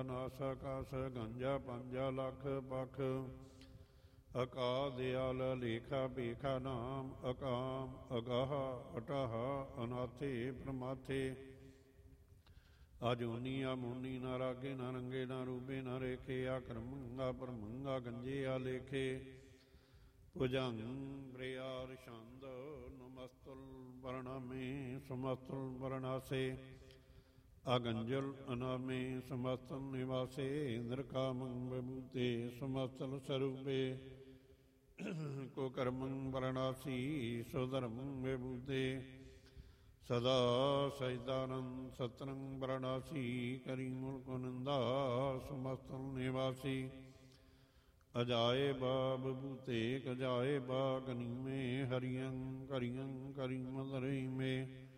NASA ਕਾਸ ਗੰਜਾ ਪੰਜਾ ਲੱਖ ਪਖ ਅਕਾ ਦਿਆਲ ਲੇਖਾ ਭੇਖਾ ਨਾਮ ਅਕਾਮ ਅਗਾਹ ਅਟਾਹ ਅਨਾਥੇ ਪ੍ਰਮਾਥੇ ਅਜੂਨੀ ਅਮੂਨੀ ਨਾ ਰਾਗੇ ਨਾ ਰੰਗੇ ਨਾ ਰੂਪੇ ਨਾ ਰੇਖੇ ਆ ਕਰਮੰਗਾ ਪਰਮੰਗਾ ਗੰਜੇ ਆ ਲੇਖੇ ਭੁਜੰਗ ਬ੍ਰਿਆਰ ਛੰਦ ਨਮਸਤੁਲ ਵਰਣਾਮੇ ਸਮਸਤੁਲ ਵਰਣਾਸੇ ਅਗੰਜਲ ਅਨਾਮੇ ਸਮਸਤਨ ਨਿਵਾਸੇ ਇੰਦਰ ਕਾਮੰ ਵਿਭੂਤੇ ਸਮਸਤਲ ਸਰੂਪੇ ਕੋ ਕਰਮੰ ਵਰਣਾਸੀ ਸੋ ਧਰਮੰ ਵਿਭੂਤੇ ਸਦਾ ਸਜਦਾਨੰਦ ਸਤਰੰ ਵਰਣਾਸੀ ਕਰੀ ਮੁਲਕ ਨਿੰਦਾ ਸਮਸਤਨ ਨਿਵਾਸੀ ਅਜਾਏ ਬਾ ਬਭੂਤੇ ਕਜਾਏ ਬਾ ਗਨੀਮੇ ਹਰੀਅੰ ਕਰੀਅੰ ਕਰੀ ਮਦਰੀ ਮੇ